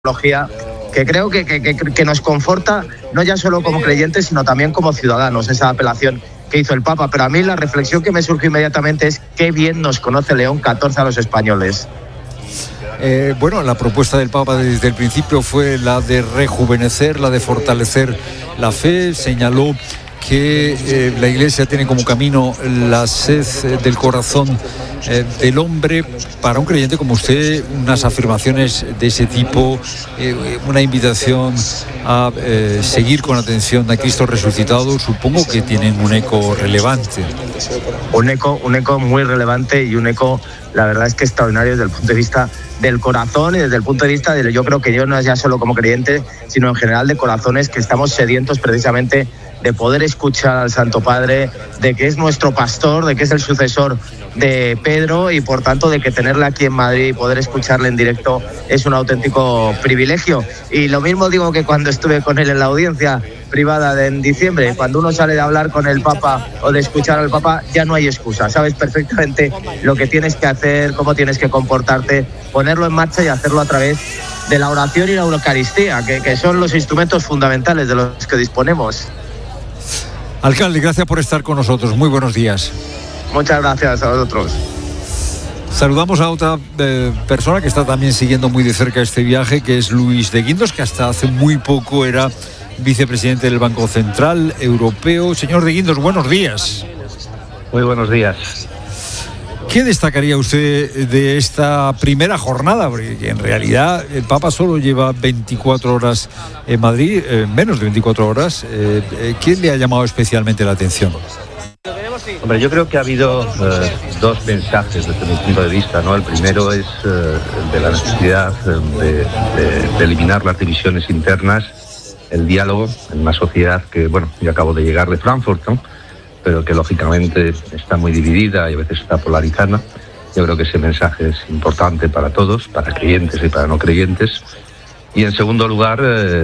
teología que creo que nos conforta, no ya solo como creyentes, sino también como ciudadanos, esa apelación que hizo el Papa. Pero a mí la reflexión que me surge inmediatamente es qué bien nos conoce León XIV a los españoles. Bueno, la propuesta del Papa desde el principio fue la de rejuvenecer, la de fortalecer la fe. Señaló que la Iglesia tiene como camino la sed del corazón del hombre. Para un creyente como usted, unas afirmaciones de ese tipo, una invitación a seguir con atención a Cristo resucitado, supongo que tienen un eco relevante. Un eco muy relevante y un eco, la verdad es que extraordinario desde el punto de vista del corazón y desde el punto de vista de, yo creo que yo no es ya solo como creyente, sino en general de corazones que estamos sedientos precisamente de poder escuchar al Santo Padre, de que es nuestro pastor, de que es el sucesor de Pedro y por tanto de que tenerle aquí en Madrid y poder escucharle en directo es un auténtico privilegio. Y lo mismo digo que cuando estuve con él en la audiencia privada en diciembre, cuando uno sale de hablar con el Papa o de escuchar al Papa, ya no hay excusa, sabes perfectamente lo que tienes que hacer, cómo tienes que comportarte, ponerlo en marcha y hacerlo a través de la oración y la Eucaristía, que son los instrumentos fundamentales de los que disponemos. Alcalde, gracias por estar con nosotros. Muy buenos días. Muchas gracias a vosotros. Saludamos a otra persona que está también siguiendo muy de cerca este viaje, que es Luis de Guindos, que hasta hace muy poco era vicepresidente del Banco Central Europeo. Señor de Guindos, buenos días. Muy buenos días. ¿Qué destacaría usted de esta primera jornada? Porque en realidad el Papa solo lleva 24 horas en Madrid, menos de 24 horas. ¿Quién le ha llamado especialmente la atención? Hombre, yo creo que ha habido dos mensajes desde mi punto de vista, ¿no? El primero es el de la necesidad de eliminar las divisiones internas, el diálogo en una sociedad que, bueno, yo acabo de llegar de Frankfurt, ¿no? Pero que lógicamente está muy dividida y a veces está polarizada. Yo creo que ese mensaje es importante para todos, para creyentes y para no creyentes. Y en segundo lugar,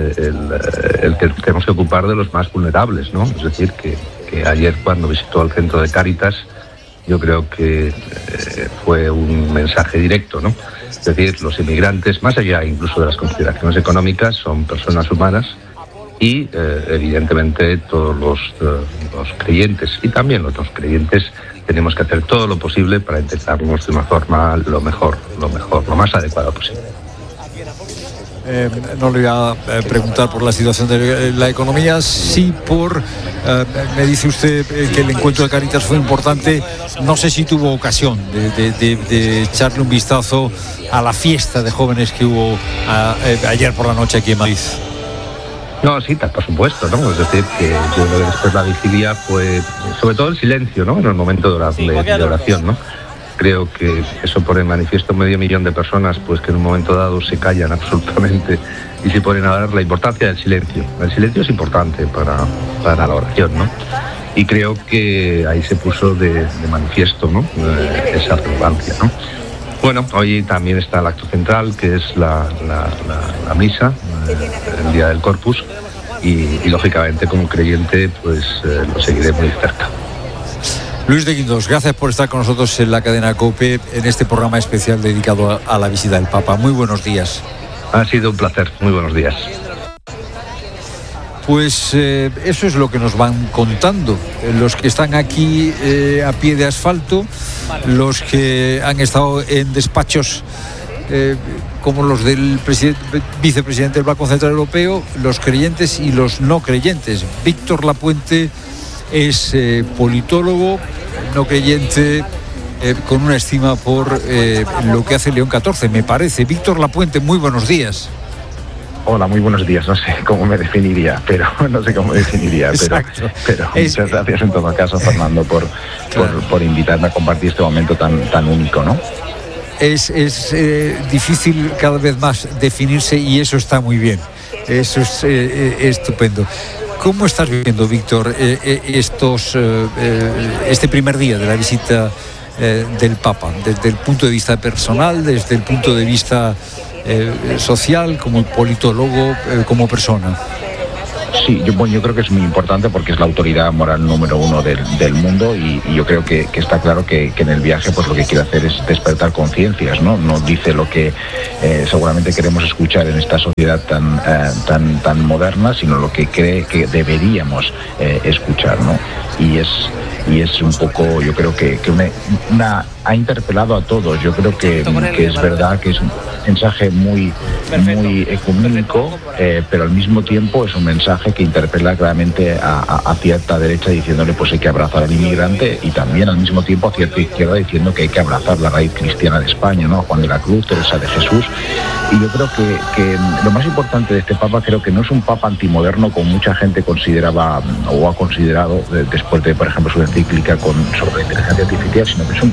el que tenemos que ocupar de los más vulnerables, ¿no? Es decir, que ayer cuando visitó el centro de Cáritas, yo creo que fue un mensaje directo, ¿no? Es decir, los inmigrantes, más allá incluso de las consideraciones económicas, son personas humanas. Y evidentemente todos los creyentes y también los no creyentes tenemos que hacer todo lo posible para intentarnos de una forma lo mejor, lo más adecuada posible. No le voy a preguntar por la situación de la economía, sí por, me dice usted que el encuentro de Cáritas fue importante. No sé si tuvo ocasión de echarle un vistazo a la fiesta de jóvenes que hubo ayer por la noche aquí en Madrid. No, sí, por supuesto, ¿no? Es decir, que yo creo que después la vigilia fue, sobre todo el silencio, ¿no? En el momento de oración, ¿no? Creo que eso pone en manifiesto 500.000 de personas, pues que en un momento dado se callan absolutamente y se ponen a dar la importancia del silencio. El silencio es importante para la oración, ¿no? Y creo que ahí se puso de manifiesto, ¿no? Esa relevancia, ¿no? Bueno, hoy también está el acto central, que es la misa, el día del Corpus, y lógicamente como creyente pues lo seguiré muy cerca. Luis de Guindos, gracias por estar con nosotros en la cadena COPE en este programa especial dedicado a la visita del Papa. Muy buenos días. Ha sido un placer, muy buenos días. Pues eso es lo que nos van contando los que están aquí a pie de asfalto, los que han estado en despachos como los del vicepresidente del Banco Central Europeo, los creyentes y los no creyentes. Víctor Lapuente es politólogo, no creyente, con una estima por lo que hace León XIV, me parece. Víctor Lapuente, muy buenos días. Hola, muy buenos días. No sé cómo me definiría, pero muchas gracias en todo caso, Fernando, por invitarme a compartir este momento tan único, ¿no? Es difícil cada vez más definirse y eso está muy bien. Eso es estupendo. ¿Cómo estás viviendo, Víctor, este primer día de la visita del Papa, desde el punto de vista personal, desde el punto de vista social, como politólogo, como persona? Sí, yo creo que es muy importante porque es la autoridad moral número 1 del mundo y yo creo que está claro que en el viaje pues lo que quiere hacer es despertar conciencias, ¿no? No dice lo que seguramente queremos escuchar en esta sociedad tan moderna, sino lo que cree que deberíamos escuchar, ¿no? Y es un poco, yo creo que ha interpelado a todos. Yo creo que es verdad que es un mensaje muy ecuménico, pero al mismo tiempo es un mensaje que interpela claramente a cierta derecha diciéndole pues hay que abrazar al inmigrante, y también al mismo tiempo a cierta izquierda diciendo que hay que abrazar la raíz cristiana de España, ¿no? Juan de la Cruz, Teresa de Jesús. Y yo creo que lo más importante de este Papa, creo que no es un Papa antimoderno como mucha gente consideraba o ha considerado después de, por ejemplo, su encíclica sobre la inteligencia artificial, sino que es un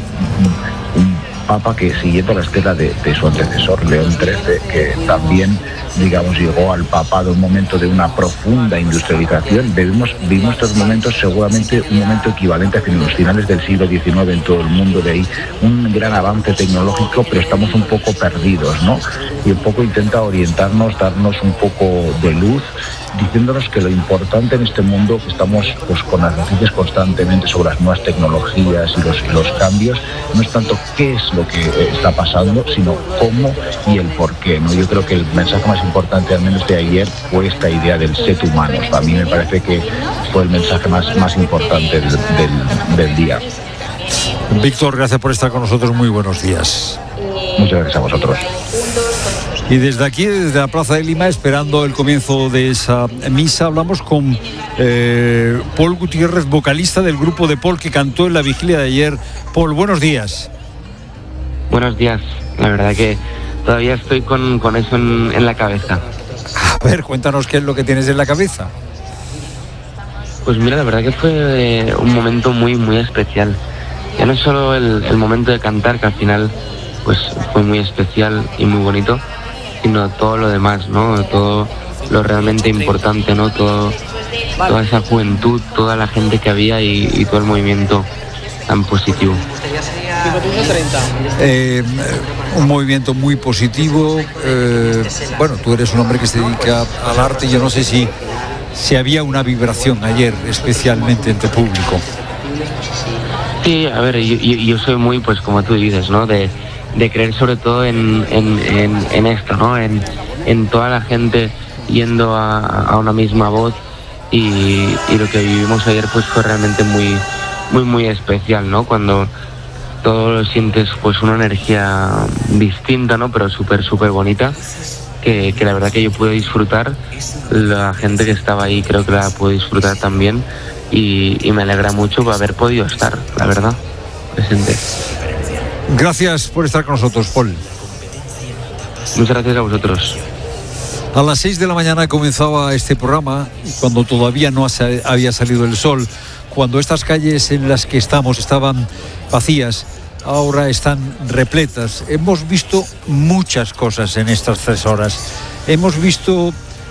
Papa que, siguiendo la estela de su antecesor, León XIII, que también, digamos, llegó al papado en un momento de una profunda industrialización. Vivimos estos momentos, seguramente un momento equivalente a los finales del siglo XIX en todo el mundo, de ahí un gran avance tecnológico, pero estamos un poco perdidos, ¿no? Y un poco intenta orientarnos, darnos un poco de luz, diciéndonos que lo importante en este mundo, que estamos pues con las noticias constantemente sobre las nuevas tecnologías y los cambios, no es tanto qué es lo que está pasando, sino cómo y el por qué, ¿no? Yo creo que el mensaje más importante, al menos de ayer, fue esta idea del ser humano. A mí me parece que fue el mensaje más importante del día. Víctor, gracias por estar con nosotros. Muy buenos días. Muchas gracias a vosotros. Y desde aquí, desde la Plaza de Lima, esperando el comienzo de esa misa, hablamos con Paul Gutiérrez, vocalista del grupo de Paul que cantó en la vigilia de ayer. Paul, buenos días. Buenos días. La verdad que todavía estoy con eso en la cabeza. A ver, cuéntanos qué es lo que tienes en la cabeza. Pues mira, la verdad que fue un momento muy, muy especial. Ya no es solo el momento de cantar, que al final pues fue muy especial y muy bonito, sino todo lo demás, ¿no? Todo lo realmente importante, ¿no? Toda esa juventud, toda la gente que había y todo el movimiento tan positivo. Un movimiento muy positivo. Bueno, tú eres un hombre que se dedica al arte. Yo no sé si había una vibración ayer, especialmente entre público. Sí, a ver, yo soy muy, pues como tú dices, ¿no? De creer sobre todo en esto, ¿no? En toda la gente yendo a una misma voz, y lo que vivimos ayer pues fue realmente muy, muy, muy especial, ¿no? Cuando todo lo sientes pues una energía distinta, ¿no? Pero súper, súper bonita, que la verdad que yo pude disfrutar. La gente que estaba ahí creo que la pudo disfrutar también, y me alegra mucho haber podido estar, la verdad, presente. Gracias por estar con nosotros, Paul. Muchas gracias a vosotros. A las 6 de la mañana comenzaba este programa, cuando todavía no había salido el sol, cuando estas calles en las que estamos estaban vacías, ahora están repletas. Hemos visto muchas cosas en estas 3 horas. Hemos visto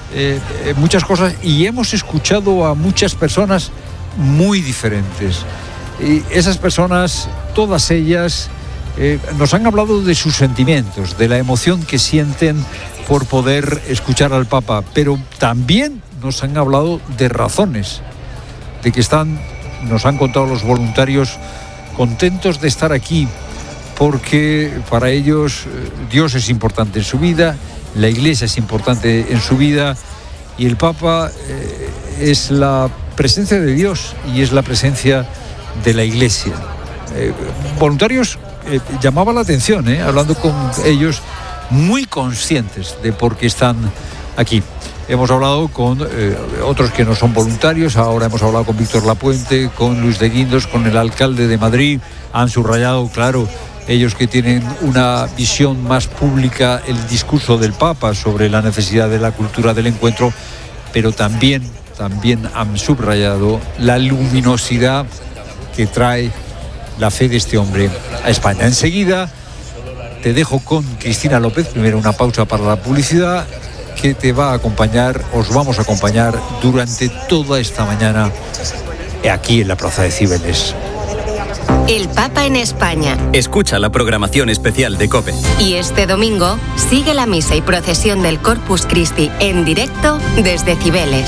muchas cosas y hemos escuchado a muchas personas muy diferentes. Y esas personas, todas ellas, nos han hablado de sus sentimientos, de la emoción que sienten por poder escuchar al Papa, pero también nos han hablado de razones, de que nos han contado los voluntarios, contentos de estar aquí, porque para ellos Dios es importante en su vida, la Iglesia es importante en su vida, y el Papa es la presencia de Dios y es la presencia de la Iglesia. Voluntarios llamaba la atención, hablando con ellos, muy conscientes de por qué están aquí. Hemos hablado con otros que no son voluntarios. Ahora hemos hablado con Víctor Lapuente, con Luis de Guindos, con el alcalde de Madrid. Han subrayado, claro, ellos que tienen una visión más pública, el discurso del Papa sobre la necesidad de la cultura del encuentro, pero también han subrayado la luminosidad que trae la fe de este hombre a España. Enseguida te dejo con Cristina López. Primero una pausa para la publicidad, que te va a acompañar, os vamos a acompañar durante toda esta mañana aquí en la Plaza de Cibeles. El Papa en España. Escucha la programación especial de COPE. Y este domingo sigue la misa y procesión del Corpus Christi en directo desde Cibeles.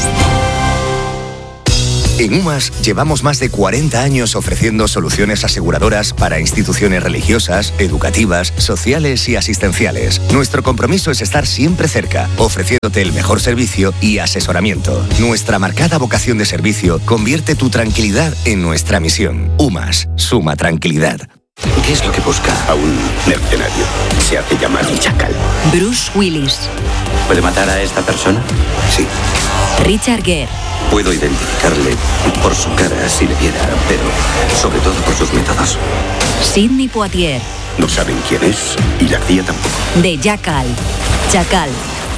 En UMAS llevamos más de 40 años ofreciendo soluciones aseguradoras para instituciones religiosas, educativas, sociales y asistenciales. Nuestro compromiso es estar siempre cerca, ofreciéndote el mejor servicio y asesoramiento. Nuestra marcada vocación de servicio convierte tu tranquilidad en nuestra misión. UMAS, suma tranquilidad. ¿Qué es lo que busca a un mercenario? Se hace llamar Chacal. Bruce Willis. ¿Puede matar a esta persona? Sí. Richard Gere. Puedo identificarle por su cara si le viera, pero sobre todo por sus métodos. Sidney Poitier. No saben quién es y la CIA tampoco. De Chacal. Chacal.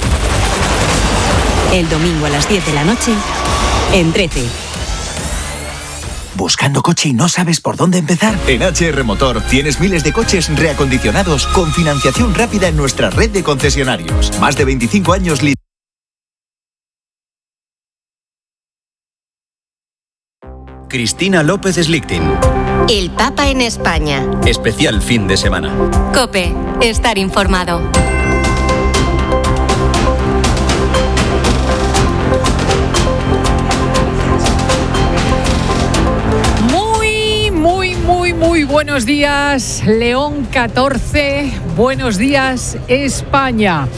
El domingo a las 10 de la noche en 13. ¿Buscando coche y no sabes por dónde empezar? En HR Motor tienes miles de coches reacondicionados con financiación rápida en nuestra red de concesionarios. Más de 25 años. Cristina López Slichting. El Papa en España. Especial fin de semana. COPE. Estar informado. Muy buenos días, León 14. Buenos días, España.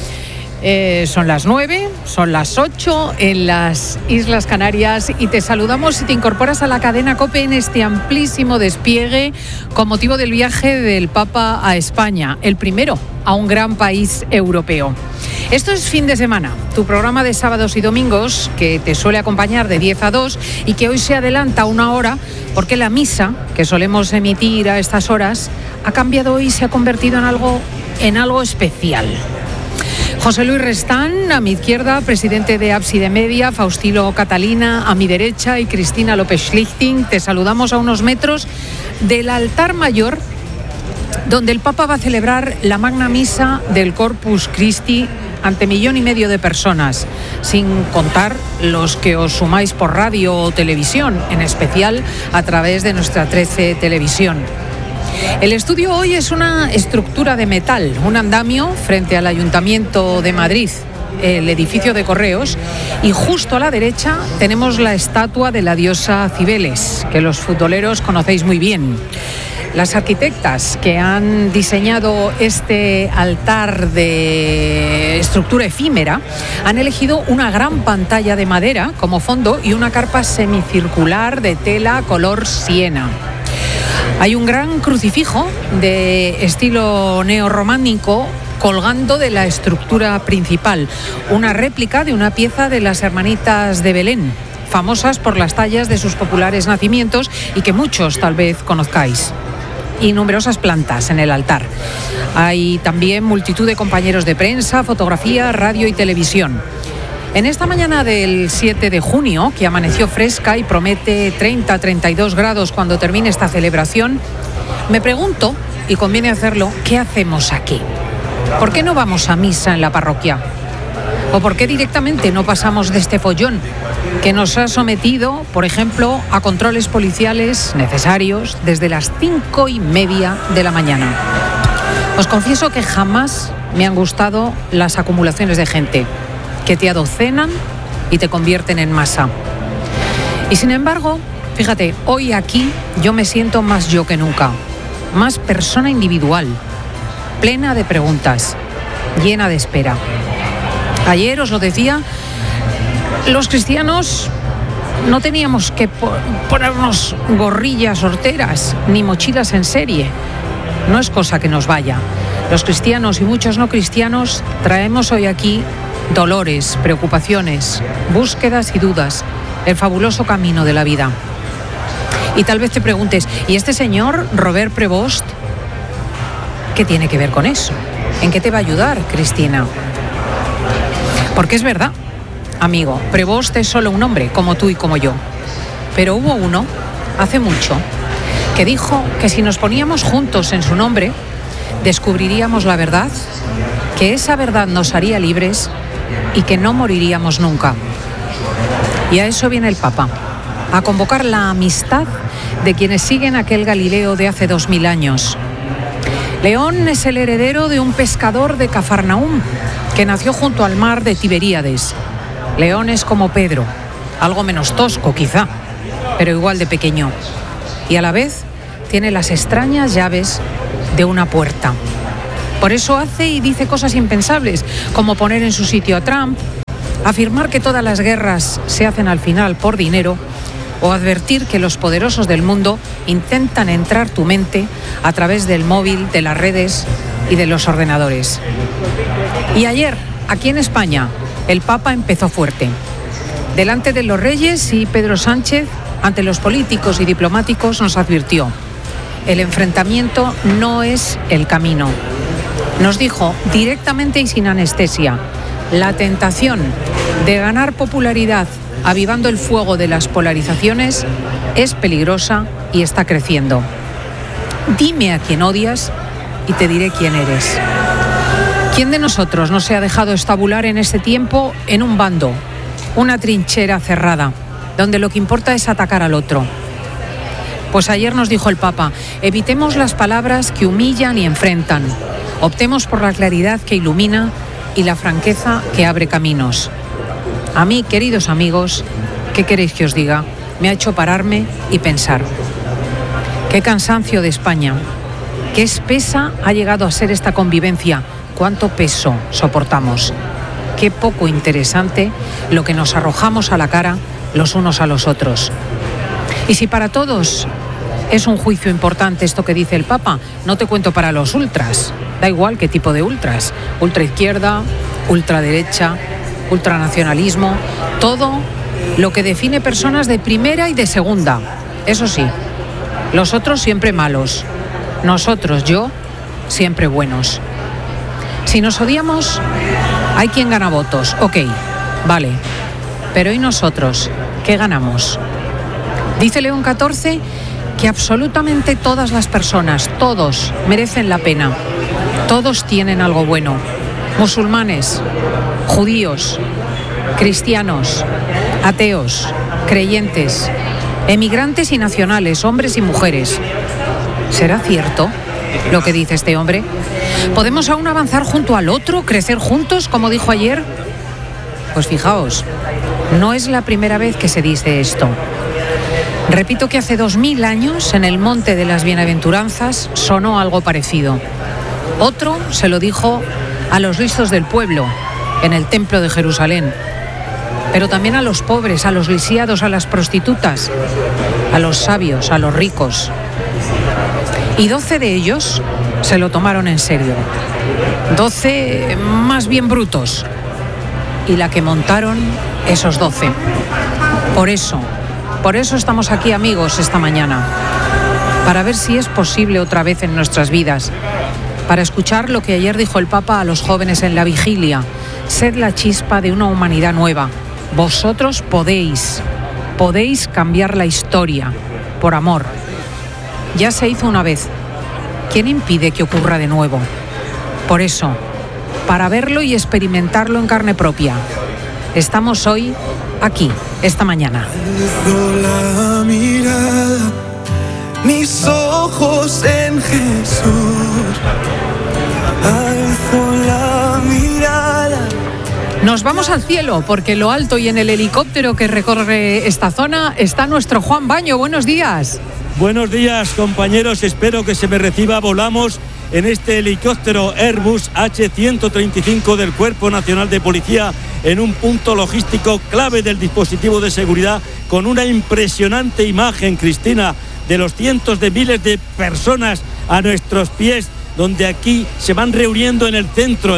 Son las 9, son las 8 en las Islas Canarias y te saludamos si te incorporas a la cadena COPE en este amplísimo despliegue con motivo del viaje del Papa a España, el primero a un gran país europeo. Esto es Fin de Semana, tu programa de sábados y domingos que te suele acompañar de 10 a 2 y que hoy se adelanta una hora porque la misa que solemos emitir a estas horas ha cambiado hoy y se ha convertido en algo especial. José Luis Restán, a mi izquierda, presidente de Ábside Media, Faustino Catalina, a mi derecha, y Cristina López Slichting. Te saludamos a unos metros del altar mayor, donde el Papa va a celebrar la Magna Misa del Corpus Christi ante 1,5 millones de personas, sin contar los que os sumáis por radio o televisión, en especial a través de nuestra 13 Televisión. El estudio hoy es una estructura de metal, un andamio frente al Ayuntamiento de Madrid, el edificio de Correos, y justo a la derecha tenemos la estatua de la diosa Cibeles, que los futboleros conocéis muy bien. Las arquitectas que han diseñado este altar de estructura efímera han elegido una gran pantalla de madera como fondo y una carpa semicircular de tela color siena. Hay un gran crucifijo de estilo neorrománico colgando de la estructura principal, una réplica de una pieza de las Hermanitas de Belén, famosas por las tallas de sus populares nacimientos y que muchos tal vez conozcáis. Y numerosas plantas en el altar. Hay también multitud de compañeros de prensa, fotografía, radio y televisión. En esta mañana del 7 de junio, que amaneció fresca y promete 30-32 grados cuando termine esta celebración, me pregunto, y conviene hacerlo, ¿qué hacemos aquí? ¿Por qué no vamos a misa en la parroquia? ¿O por qué directamente no pasamos de este follón que nos ha sometido, por ejemplo, a controles policiales necesarios desde las 5:30 de la mañana? Os confieso que jamás me han gustado las acumulaciones de gente que te adocenan y te convierten en masa. Y sin embargo, fíjate, hoy aquí yo me siento más yo que nunca, más persona individual, plena de preguntas, llena de espera. Ayer os lo decía, los cristianos no teníamos que ponernos gorrillas horteras ni mochilas en serie. No es cosa que nos vaya. Los cristianos y muchos no cristianos traemos hoy aquí dolores, preocupaciones, búsquedas y dudas, el fabuloso camino de la vida. Y tal vez te preguntes, ¿y este señor, Robert Prevost, qué tiene que ver con eso? ¿En qué te va a ayudar, Cristina? Porque es verdad, amigo, Prevost es solo un hombre, como tú y como yo. Pero hubo uno, hace mucho, que dijo que si nos poníamos juntos en su nombre, descubriríamos la verdad, que esa verdad nos haría libres y que no moriríamos nunca. Y a eso viene el Papa, a convocar la amistad de quienes siguen aquel Galileo de hace 2000 años. León es el heredero de un pescador de Cafarnaúm que nació junto al mar de Tiberíades. León es como Pedro, algo menos tosco quizá, pero igual de pequeño. Y a la vez tiene las extrañas llaves de una puerta. Por eso hace y dice cosas impensables, como poner en su sitio a Trump, afirmar que todas las guerras se hacen al final por dinero, o advertir que los poderosos del mundo intentan entrar tu mente a través del móvil, de las redes y de los ordenadores. Y ayer, aquí en España, el Papa empezó fuerte. Delante de los reyes y Pedro Sánchez, ante los políticos y diplomáticos, nos advirtió: el enfrentamiento no es el camino. Nos dijo directamente y sin anestesia: la tentación de ganar popularidad avivando el fuego de las polarizaciones es peligrosa y está creciendo. Dime a quién odias y te diré quién eres. ¿Quién de nosotros no se ha dejado estabular en este tiempo en un bando, una trinchera cerrada, donde lo que importa es atacar al otro? Pues ayer nos dijo el Papa: evitemos las palabras que humillan y enfrentan. Optemos por la claridad que ilumina y la franqueza que abre caminos. A mí, queridos amigos, ¿qué queréis que os diga? Me ha hecho pararme y pensar. Qué cansancio de España. Qué espesa ha llegado a ser esta convivencia. Cuánto peso soportamos. Qué poco interesante lo que nos arrojamos a la cara los unos a los otros. Y si para todos es un juicio importante esto que dice el Papa, no te cuento para los ultras. Da igual qué tipo de ultras. Ultraizquierda, ultraderecha, ultranacionalismo, todo lo que define personas de primera y de segunda. Eso sí, los otros siempre malos, nosotros, yo, siempre buenos. Si nos odiamos, hay quien gana votos, ok, vale, pero ¿y nosotros qué ganamos? Dice León XIV que absolutamente todas las personas, todos, merecen la pena, todos tienen algo bueno. Musulmanes, judíos, cristianos, ateos, creyentes, emigrantes y nacionales, hombres y mujeres. ¿Será cierto lo que dice este hombre? ¿Podemos aún avanzar junto al otro, crecer juntos, como dijo ayer? Pues fijaos, no es la primera vez que se dice esto. Repito que hace 2000 años, en el Monte de las Bienaventuranzas, sonó algo parecido. Otro se lo dijo a los listos del pueblo, en el templo de Jerusalén, pero también a los pobres, a los lisiados, a las prostitutas, a los sabios, a los ricos. Y 12 de ellos se lo tomaron en serio. 12 más bien brutos. Y la que montaron esos 12. Por eso estamos aquí, amigos, esta mañana, para ver si es posible otra vez en nuestras vidas, para escuchar lo que ayer dijo el Papa a los jóvenes en la vigilia: sed la chispa de una humanidad nueva. Vosotros podéis cambiar la historia, por amor. Ya se hizo una vez. ¿Quién impide que ocurra de nuevo? Por eso, para verlo y experimentarlo en carne propia, estamos hoy aquí, esta mañana. Alzo la mirada, mis ojos en Jesús. Alzo la mirada. Nos vamos al cielo, porque en lo alto y en el helicóptero que recorre esta zona está nuestro Juan Baño. Buenos días. Buenos días, compañeros. Espero que se me reciba. Volamos en este helicóptero Airbus H135 del Cuerpo Nacional de Policía en un punto logístico clave del dispositivo de seguridad, con una impresionante imagen, Cristina, de los cientos de miles de personas a nuestros pies, donde aquí se van reuniendo en el centro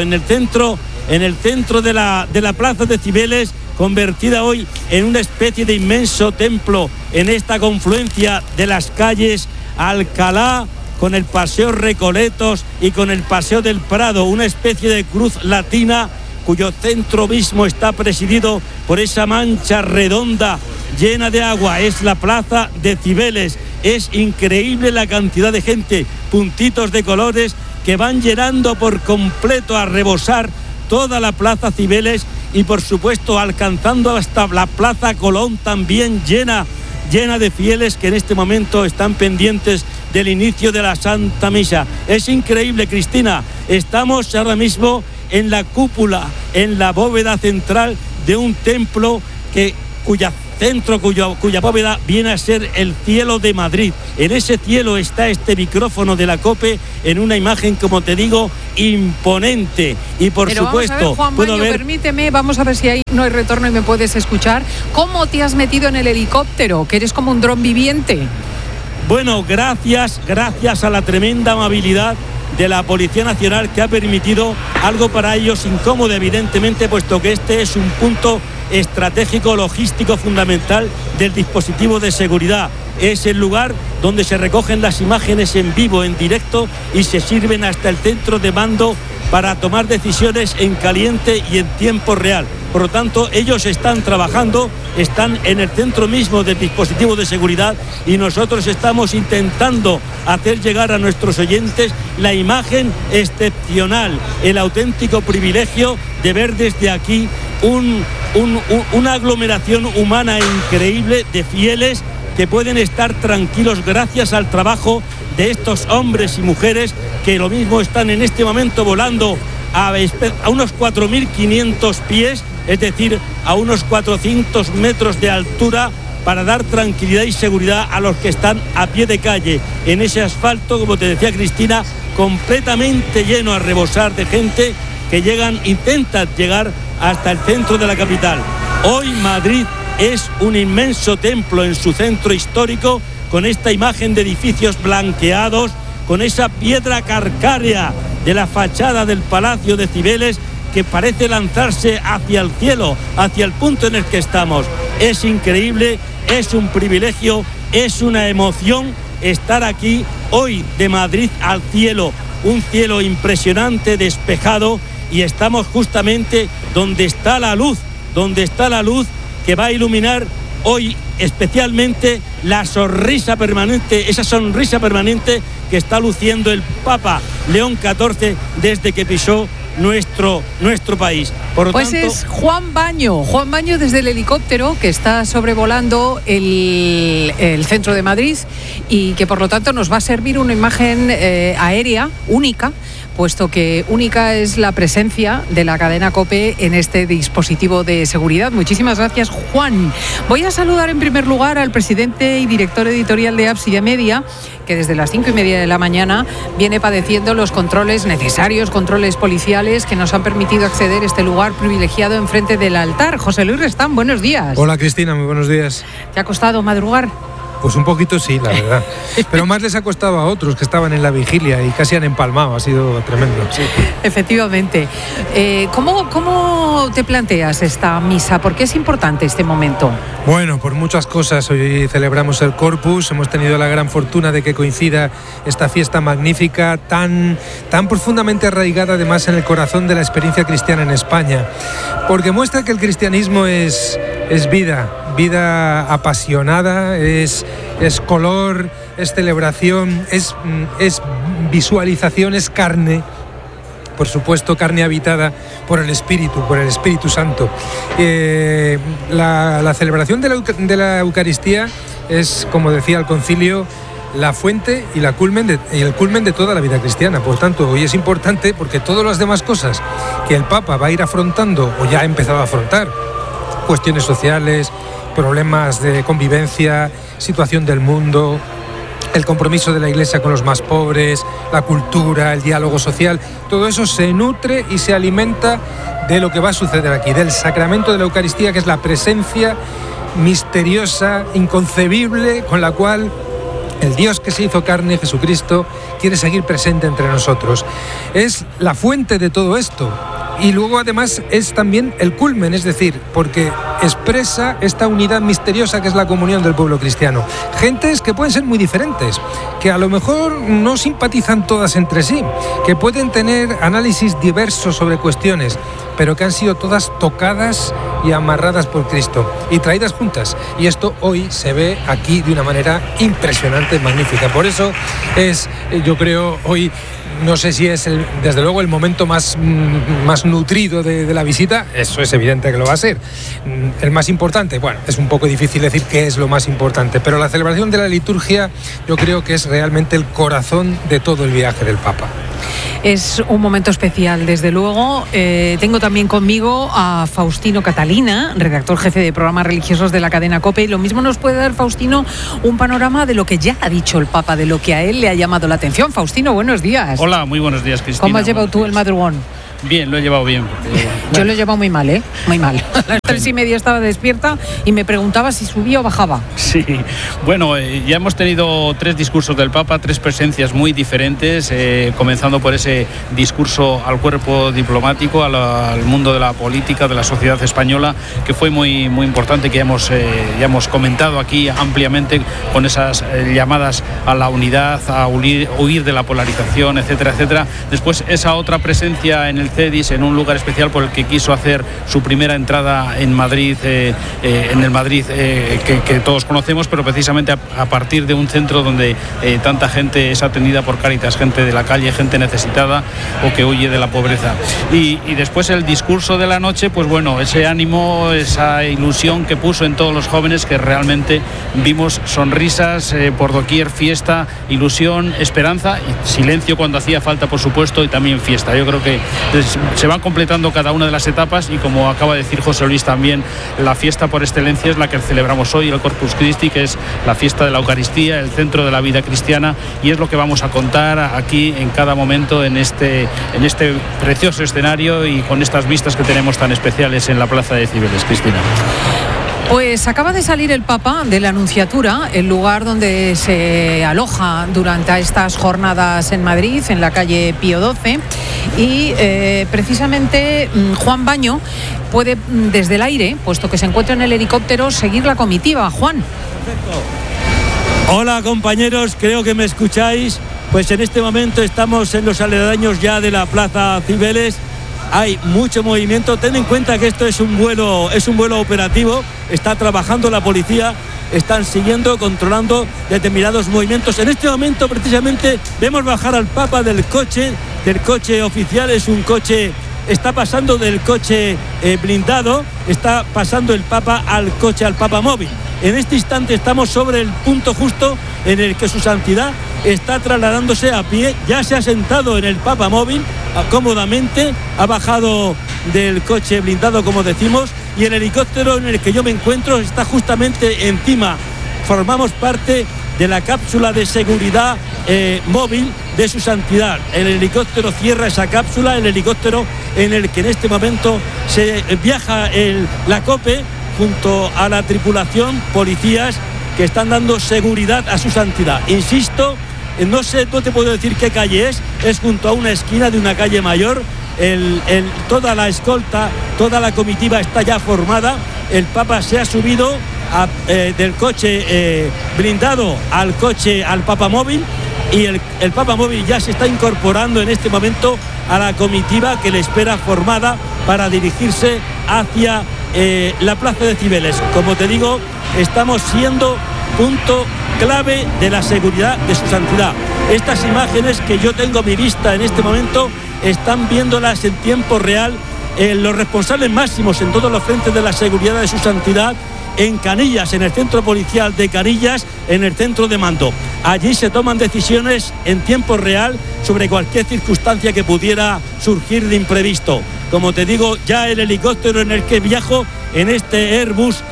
de la plaza de Cibeles, convertida hoy en una especie de inmenso templo, en esta confluencia de las calles Alcalá con el Paseo Recoletos y con el Paseo del Prado, una especie de cruz latina cuyo centro mismo está presidido por esa mancha redonda llena de agua. Es la plaza de Cibeles. Es increíble la cantidad de gente, puntitos de colores que van llenando por completo, a rebosar toda la plaza Cibeles, y por supuesto alcanzando hasta la plaza Colón, también llena llena de fieles que en este momento están pendientes del inicio de la Santa Misa. Es increíble, Cristina. Estamos ahora mismo en la cúpula, en la bóveda central de un templo cuya bóveda viene a ser el cielo de Madrid. En ese cielo está este micrófono de la COPE en una imagen, como te digo, imponente. Y por supuesto, vamos a ver, Juan puedo Baño, ver... permíteme, vamos a ver si ahí no hay retorno y me puedes escuchar. ¿Cómo te has metido en el helicóptero? Que eres como un dron viviente. Bueno, gracias a la tremenda amabilidad de la Policía Nacional, que ha permitido algo para ellos incómodo, evidentemente, puesto que este es un punto estratégico logístico fundamental del dispositivo de seguridad. Es el lugar donde se recogen las imágenes en vivo, en directo, y se sirven hasta el centro de mando para tomar decisiones en caliente y en tiempo real. Por lo tanto, ellos están trabajando, están en el centro mismo del dispositivo de seguridad, y nosotros estamos intentando hacer llegar a nuestros oyentes la imagen excepcional, el auténtico privilegio de ver desde aquí una aglomeración humana increíble de fieles que pueden estar tranquilos gracias al trabajo de estos hombres y mujeres que lo mismo están en este momento volando a unos 4.500 pies, es decir, a unos 400 metros de altura, para dar tranquilidad y seguridad a los que están a pie de calle en ese asfalto, como te decía Cristina, completamente lleno a rebosar de gente que intentan llegar hasta el centro de la capital. Hoy Madrid es un inmenso templo en su centro histórico, con esta imagen de edificios blanqueados, con esa piedra calcárea de la fachada del Palacio de Cibeles que parece lanzarse hacia el cielo, hacia el punto en el que estamos. Es increíble, es un privilegio, es una emoción estar aquí hoy, de Madrid al cielo, un cielo impresionante, despejado, y estamos justamente donde está la luz que va a iluminar hoy especialmente la sonrisa permanente, esa sonrisa permanente que está luciendo el Papa León XIV desde que pisó nuestro país. Por lo tanto, es Juan Baño desde el helicóptero que está sobrevolando el centro de Madrid, y que por lo tanto nos va a servir una imagen aérea única, puesto que única es la presencia de la cadena COPE en este dispositivo de seguridad. Muchísimas gracias, Juan. Voy a saludar en primer lugar al presidente y director editorial de Ábside Media, que desde las 5:30 de la mañana viene padeciendo los controles necesarios, controles policiales que nos han permitido acceder a este lugar privilegiado enfrente del altar. José Luis Restán, buenos días. Hola Cristina, muy buenos días. ¿Te ha costado madrugar? Pues un poquito sí, la verdad. Pero más les ha costado a otros que estaban en la vigilia y casi han empalmado, ha sido tremendo. Sí. Efectivamente. ¿Cómo te planteas esta misa? ¿Por qué es importante este momento? Bueno, por muchas cosas. Hoy celebramos el Corpus, hemos tenido la gran fortuna de que coincida esta fiesta magnífica, tan profundamente arraigada además en el corazón de la experiencia cristiana en España, porque muestra que el cristianismo es vida apasionada, es color, es celebración, es visualización, es carne. Por supuesto, carne habitada por el Espíritu Santo. La celebración de la Eucaristía es, como decía el concilio, la fuente y el culmen de toda la vida cristiana. Por tanto, hoy es importante porque todas las demás cosas que el Papa va a ir afrontando, o ya ha empezado a afrontar, cuestiones sociales, problemas de convivencia, situación del mundo, el compromiso de la Iglesia con los más pobres, la cultura, el diálogo social, todo eso se nutre y se alimenta de lo que va a suceder aquí, del sacramento de la Eucaristía, que es la presencia misteriosa, inconcebible, con la cual el Dios que se hizo carne, Jesucristo, quiere seguir presente entre nosotros. Es la fuente de todo esto. Y luego además es también el culmen, es decir, porque expresa esta unidad misteriosa que es la comunión del pueblo cristiano. Gentes que pueden ser muy diferentes, que a lo mejor no simpatizan todas entre sí, que pueden tener análisis diversos sobre cuestiones, pero que han sido todas tocadas y amarradas por Cristo y traídas juntas. Y esto hoy se ve aquí de una manera impresionante, magnífica. Por eso es, yo creo, hoy... No sé si es, desde luego, el momento más nutrido de la visita. Eso es evidente que lo va a ser. El más importante, bueno, es un poco difícil decir qué es lo más importante, pero la celebración de la liturgia yo creo que es realmente el corazón de todo el viaje del Papa. Es un momento especial, desde luego. Tengo también conmigo a Faustino Catalina, redactor jefe de programas religiosos de la cadena COPE. Y lo mismo nos puede dar, Faustino, un panorama de lo que ya ha dicho el Papa, de lo que a él le ha llamado la atención. Faustino, buenos días. Hola, muy buenos días, Cristina. ¿Cómo has llevado tú el madrugón? Bien, lo he llevado bien. Yo lo he llevado muy mal, ¿eh? Muy mal. A las 3:30 estaba despierta y me preguntaba si subía o bajaba. Sí, bueno, ya hemos tenido 3 discursos del Papa, 3 presencias muy diferentes, comenzando por ese discurso al cuerpo diplomático, al mundo de la política, de la sociedad española, que fue muy, muy importante, que ya hemos comentado aquí ampliamente, con esas llamadas a la unidad, a huir de la polarización, etcétera, etcétera. Después esa otra presencia en el CEDIS, en un lugar especial por el que quiso hacer su primera entrada en Madrid, en el Madrid que todos conocemos, pero precisamente a partir de un centro donde tanta gente es atendida por Cáritas, gente de la calle, gente necesitada o que huye de la pobreza. Y después el discurso de la noche, pues bueno, ese ánimo, esa ilusión que puso en todos los jóvenes, que realmente vimos sonrisas por doquier, fiesta, ilusión, esperanza y silencio cuando hacía falta, por supuesto, y también fiesta. Yo creo que se van completando cada una de las etapas y, como acaba de decir José Luis también, la fiesta por excelencia es la que celebramos hoy, el Corpus Christi, que es la fiesta de la Eucaristía, el centro de la vida cristiana, y es lo que vamos a contar aquí en cada momento en este precioso escenario y con estas vistas que tenemos tan especiales en la Plaza de Cibeles, Cristina. Pues acaba de salir el Papa de la Nunciatura, el lugar donde se aloja durante estas jornadas en Madrid, en la calle Pío XII, y precisamente Juan Baño puede desde el aire, puesto que se encuentra en el helicóptero, seguir la comitiva. Juan. Perfecto. Hola, compañeros, creo que me escucháis. Pues en este momento estamos en los aledaños ya de la Plaza Cibeles. Hay mucho movimiento. Ten en cuenta que esto es un vuelo operativo. Está trabajando la policía, están siguiendo, controlando determinados movimientos. En este momento, precisamente, vemos bajar al Papa del coche oficial. Es un coche, está pasando del coche blindado, está pasando el Papa al Papa móvil. En este instante estamos sobre el punto justo en el que su santidad está trasladándose a pie. Ya se ha sentado en el Papa móvil cómodamente, ha bajado del coche blindado, como decimos, y el helicóptero en el que yo me encuentro está justamente encima. Formamos parte de la cápsula de seguridad móvil de su santidad. El helicóptero cierra esa cápsula, el helicóptero en el que en este momento se viaja la COPE junto a la tripulación, policías que están dando seguridad a su santidad. Insisto, no te puedo decir qué calle es junto a una esquina de una calle mayor. Toda la escolta, toda la comitiva está ya formada. El Papa se ha subido del coche blindado al Papa móvil, y el Papa móvil ya se está incorporando en este momento a la comitiva que le espera formada para dirigirse hacia la Plaza de Cibeles. Como te digo, estamos siendo punto clave de la seguridad de su santidad. Estas imágenes que yo tengo a mi vista en este momento están viéndolas en tiempo real los responsables máximos en todos los frentes de la seguridad de su santidad, en Canillas, en el centro policial de Canillas, en el centro de mando. Allí se toman decisiones en tiempo real sobre cualquier circunstancia que pudiera surgir de imprevisto. Como te digo, ya el helicóptero en el que viajo, en este Airbus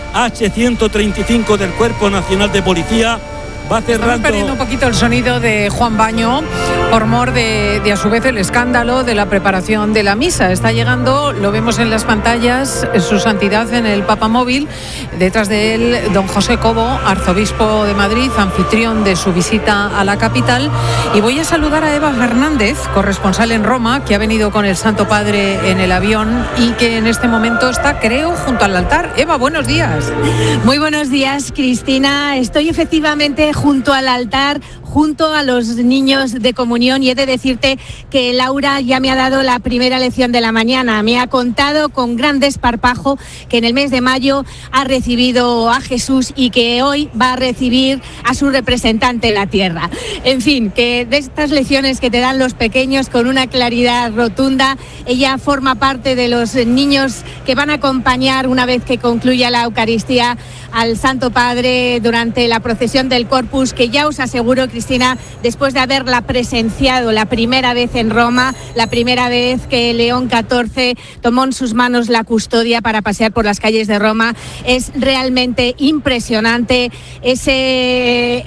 H135 del Cuerpo Nacional de Policía, va cerrando. Estamos perdiendo un poquito el sonido de Juan Baño por mor de a su vez el escándalo de la preparación de la misa. Está llegando, lo vemos en las pantallas, su santidad en el Papa móvil. Detrás de él, don José Cobo, arzobispo de Madrid, anfitrión de su visita a la capital. Y voy a saludar a Eva Fernández, corresponsal en Roma, que ha venido con el Santo Padre en el avión y que en este momento está, creo, junto al altar. Eva, buenos días. Muy buenos días, Cristina. Estoy efectivamente junto al altar, junto a los niños de comunión, y he de decirte que Laura ya me ha dado la primera lección de la mañana. Me ha contado con gran desparpajo que en el mes de mayo ha recibido a Jesús y que hoy va a recibir a su representante en la tierra. En fin, que de estas lecciones que te dan los pequeños con una claridad rotunda, ella forma parte de los niños que van a acompañar, una vez que concluya la Eucaristía, al Santo Padre durante la procesión del Corpus, que ya os aseguro, Cristina, después de haberla presenciado la primera vez en Roma, la primera vez que León XIV tomó en sus manos la custodia para pasear por las calles de Roma, es realmente impresionante ese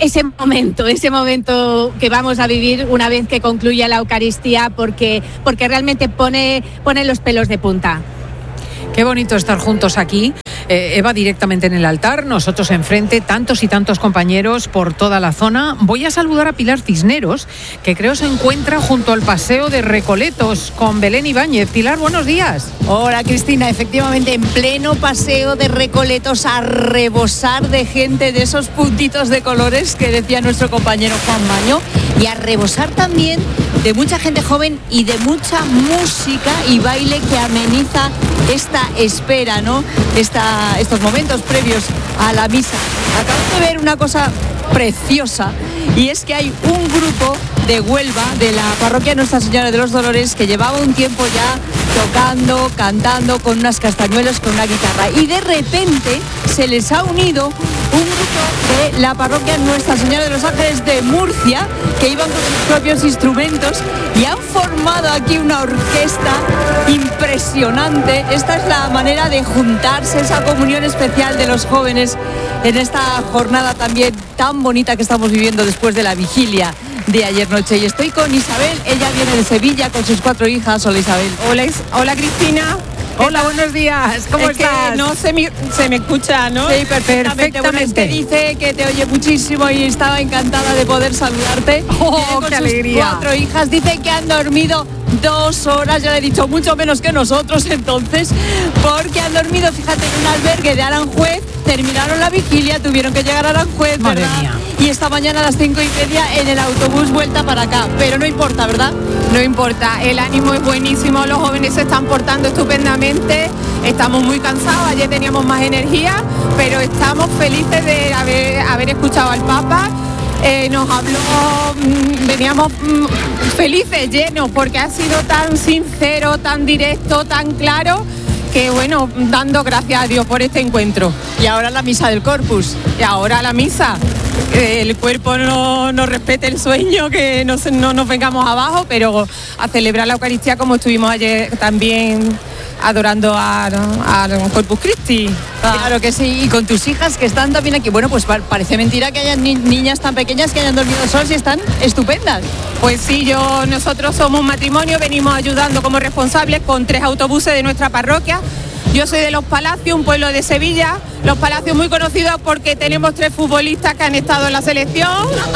momento que vamos a vivir una vez que concluya la Eucaristía, porque realmente pone los pelos de punta. Qué bonito estar juntos aquí. Eva directamente en el altar, nosotros enfrente, tantos y tantos compañeros por toda la zona. Voy a saludar a Pilar Cisneros, que creo se encuentra junto al paseo de Recoletos con Belén Ibáñez. Pilar, buenos días. Hola, Cristina, efectivamente en pleno paseo de Recoletos, a rebosar de gente, de esos puntitos de colores que decía nuestro compañero Juan Baño, y a rebosar también de mucha gente joven y de mucha música y baile que ameniza esta espera, ¿no? Estos momentos previos a la misa. Acabo de ver una cosa preciosa, y es que hay un grupo de Huelva, de la parroquia Nuestra Señora de los Dolores, que llevaba un tiempo ya tocando, cantando con unas castañuelas, con una guitarra, y de repente se les ha unido un grupo de la parroquia Nuestra Señora de los Ángeles de Murcia, que iban con sus propios instrumentos y han formado aquí una orquesta impresionante. Esta es la manera de juntarse, esa comunión especial de los jóvenes en esta jornada también tan bonita que estamos viviendo después de la vigilia de ayer noche. Y estoy con Isabel, ella viene de Sevilla con sus 4 hijas. Hola, Isabel. Hola, Cristina. Hola, buenos días. ¿Cómo estás? Que no se me escucha, ¿no? Sí, perfectamente. Bueno, es que dice que te oye muchísimo y estaba encantada de poder saludarte. ¡Oh, qué alegría! 4 hijas, dice que han dormido 2 horas, ya le he dicho, mucho menos que nosotros entonces, porque han dormido, fíjate, en un albergue de Aranjuez, terminaron la vigilia, tuvieron que llegar a Aranjuez, Madre ¿verdad? mía. Y esta mañana a las 5:30 en el autobús vuelta para acá, pero no importa, ¿verdad? No importa, el ánimo es buenísimo, los jóvenes se están portando estupendamente, estamos muy cansados, ayer teníamos más energía, pero estamos felices de haber escuchado al Papa. Nos habló, veníamos felices, llenos, porque ha sido tan sincero, tan directo, tan claro, que bueno, dando gracias a Dios por este encuentro. Y ahora la misa del Corpus. Y ahora la misa. El cuerpo no respete el sueño, que no nos vengamos abajo, pero a celebrar la Eucaristía como estuvimos ayer también adorando al Corpus Christi. Claro que sí, y con tus hijas que están también aquí. Bueno, pues parece mentira que hayan niñas tan pequeñas que hayan dormido solas y están estupendas. Pues sí, nosotros somos un matrimonio, venimos ayudando como responsables con 3 autobuses de nuestra parroquia. Yo soy de Los Palacios, un pueblo de Sevilla. Los Palacios muy conocidos porque tenemos 3 futbolistas que han estado en la selección.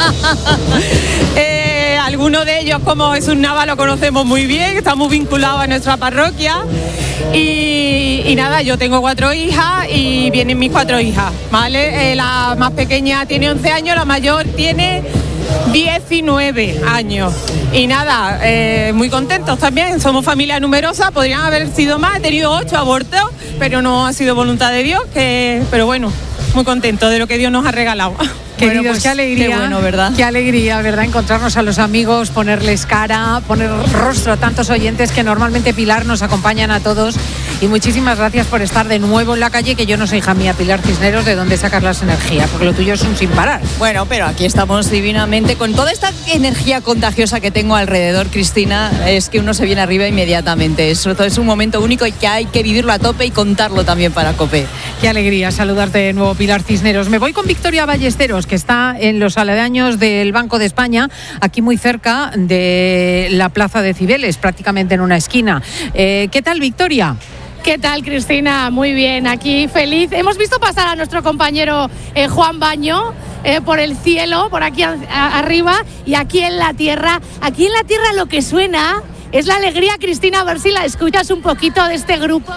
Algunos de ellos, como Jesús Nava, lo conocemos muy bien, estamos vinculados a nuestra parroquia. Y nada, yo tengo 4 hijas y vienen mis 4 hijas, ¿vale? La más pequeña tiene 11 años, la mayor tiene 19 años. Y nada, muy contentos también, somos familia numerosa, podrían haber sido más, he tenido 8 abortos, pero no ha sido voluntad de Dios, pero bueno, muy contentos de lo que Dios nos ha regalado. Queridos, bueno, pues, qué alegría, qué bueno, ¿verdad? Qué alegría, ¿verdad? Encontrarnos a los amigos, ponerles cara, poner rostro a tantos oyentes que normalmente, Pilar, nos acompañan a todos. Y muchísimas gracias por estar de nuevo en la calle, que yo no soy hija mía, Pilar Cisneros, de dónde sacas las energías, porque lo tuyo es un sin parar. Bueno, pero aquí estamos divinamente, con toda esta energía contagiosa que tengo alrededor, Cristina, es que uno se viene arriba inmediatamente. Eso es un momento único y que hay que vivirlo a tope y contarlo también para COPE. Qué alegría saludarte de nuevo, Pilar Cisneros. Me voy con Victoria Ballesteros, que está en los aledaños del Banco de España, aquí muy cerca de la Plaza de Cibeles, prácticamente en una esquina. ¿Qué tal, Victoria? ¿Qué tal, Cristina? Muy bien, aquí feliz. Hemos visto pasar a nuestro compañero Juan Baño por el cielo, por aquí arriba, y aquí en la tierra lo que suena es la alegría, Cristina, a ver si la escuchas un poquito de este grupo.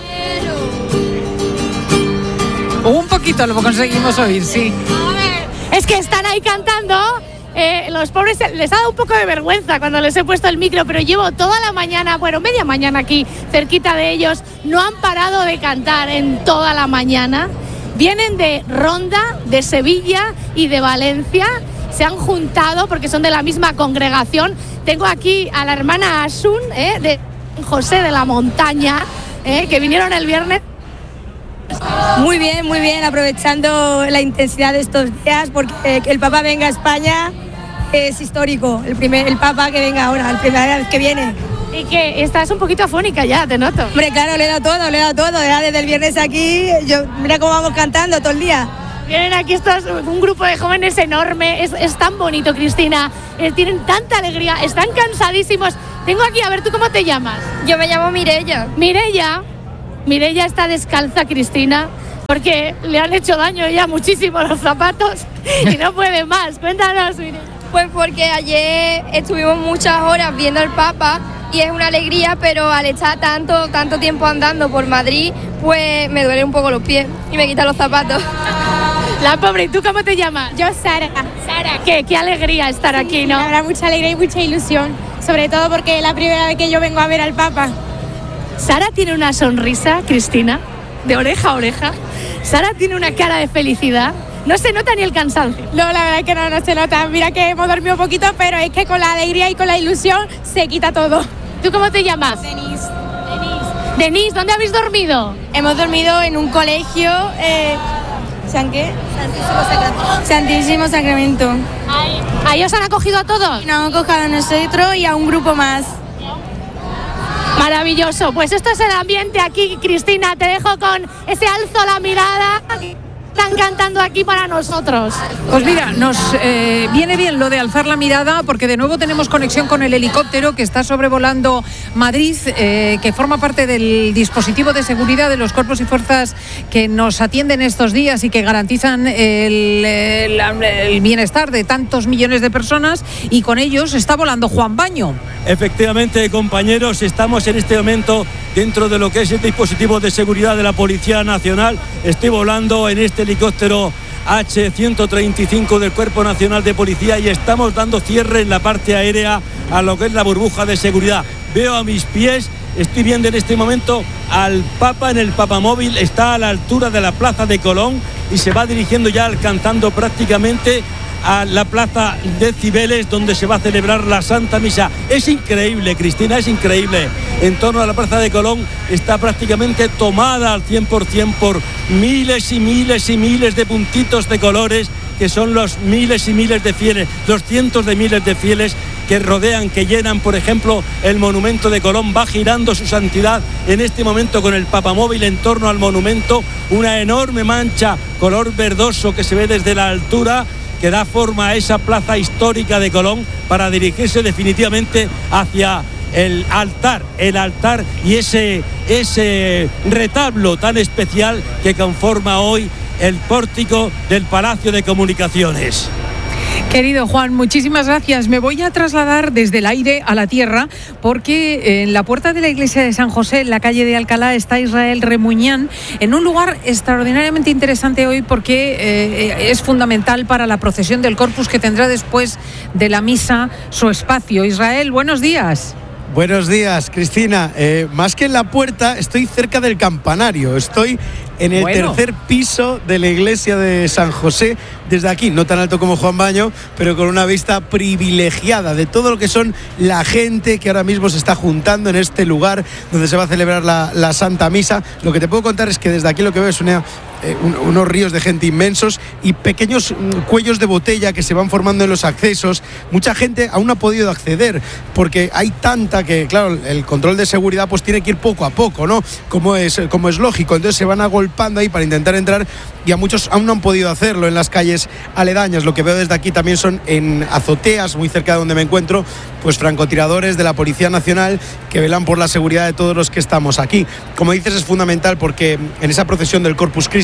Un poquito lo conseguimos oír, sí. Es que están ahí cantando los pobres les ha dado un poco de vergüenza cuando les he puesto el micro, pero llevo toda la mañana, bueno, media mañana aquí cerquita de ellos. No han parado de cantar en toda la mañana. Vienen de Ronda, de Sevilla y de Valencia. Se han juntado porque son de la misma congregación. Tengo aquí a la hermana Asun, de José de la Montaña, que vinieron el viernes. Muy bien, aprovechando la intensidad de estos días, porque que el Papa venga a España es histórico. El Papa que venga ahora, la primera vez que viene. Y que estás un poquito afónica ya, te noto. Hombre, claro, le he dado todo. Ya desde el viernes aquí, mira cómo vamos cantando todo el día. Vienen aquí un grupo de jóvenes enorme, es tan bonito, Cristina, tienen tanta alegría, están cansadísimos. Tengo aquí, a ver, ¿tú cómo te llamas? Yo me llamo Mireia. Mireia está descalza, Cristina, porque le han hecho daño ya muchísimo los zapatos y no puede más. Cuéntanos, Mireia. Pues porque ayer estuvimos muchas horas viendo al Papa y es una alegría, pero al estar tanto tiempo andando por Madrid, pues me duelen un poco los pies y me quitan los zapatos. La pobre, ¿y tú cómo te llamas? Yo, Sara. Sara, qué alegría estar aquí, ¿no? Habrá mucha alegría y mucha ilusión, sobre todo porque es la primera vez que yo vengo a ver al Papa. Sara tiene una sonrisa, Cristina, de oreja a oreja. Sara tiene una cara de felicidad. No se nota ni el cansancio. No, la verdad es que no se nota. Mira que hemos dormido un poquito, pero es que con la alegría y con la ilusión se quita todo. ¿Tú cómo te llamas? Denise, ¿dónde habéis dormido? Hemos dormido en un colegio, Santísimo Sacramento. ¿Ahí os han acogido a todos? Nos han acogido a nosotros y a un grupo más. Maravilloso, pues esto es el ambiente aquí, Cristina, te dejo con ese alzo la mirada. Están cantando aquí para nosotros. Pues mira, nos viene bien lo de alzar la mirada, porque de nuevo tenemos conexión con el helicóptero que está sobrevolando Madrid, que forma parte del dispositivo de seguridad de los cuerpos y fuerzas que nos atienden estos días y que garantizan el bienestar de tantos millones de personas, y con ellos está volando Juan Baño. Efectivamente, compañeros, estamos en este momento dentro de lo que es el dispositivo de seguridad de la Policía Nacional. Estoy volando en este helicóptero H-135 del Cuerpo Nacional de Policía y estamos dando cierre en la parte aérea a lo que es la burbuja de seguridad. Veo a mis pies, estoy viendo en este momento al Papa en el Papamóvil, está a la altura de la Plaza de Colón y se va dirigiendo ya alcanzando prácticamente a la Plaza de Cibeles, donde se va a celebrar la Santa Misa. Es increíble, Cristina, es increíble. En torno a la Plaza de Colón está prácticamente tomada al 100% por miles y miles y miles de puntitos de colores, que son los miles y miles de fieles, los cientos de miles de fieles que rodean, que llenan, por ejemplo, el monumento de Colón. Va girando su santidad en este momento con el Papamóvil en torno al monumento, una enorme mancha color verdoso que se ve desde la altura, que da forma a esa plaza histórica de Colón, para dirigirse definitivamente hacia el altar y ese retablo tan especial que conforma hoy el pórtico del Palacio de Comunicaciones. Querido Juan, muchísimas gracias. Me voy a trasladar desde el aire a la tierra, porque en la puerta de la iglesia de San José, en la calle de Alcalá, está Israel Remuñán, en un lugar extraordinariamente interesante hoy, porque es fundamental para la procesión del Corpus, que tendrá después de la misa su espacio. Israel, buenos días. Buenos días, Cristina. Más que en la puerta, estoy cerca del campanario. Estoy en el tercer piso de la iglesia de San José. Desde aquí, no tan alto como Juan Baño, pero con una vista privilegiada de todo lo que son la gente que ahora mismo se está juntando en este lugar donde se va a celebrar la Santa Misa. Lo que te puedo contar es que desde aquí lo que veo es unos ríos de gente inmensos y pequeños cuellos de botella que se van formando en los accesos. Mucha gente aún no ha podido acceder porque hay tanta que, claro, el control de seguridad pues tiene que ir poco a poco, ¿no? Como es lógico. Entonces se van agolpando ahí para intentar entrar, y a muchos aún no han podido hacerlo en las calles aledañas. Lo que veo desde aquí también son en azoteas, muy cerca de donde me encuentro, pues francotiradores de la Policía Nacional que velan por la seguridad de todos los que estamos aquí. Como dices, es fundamental porque en esa procesión del Corpus Christi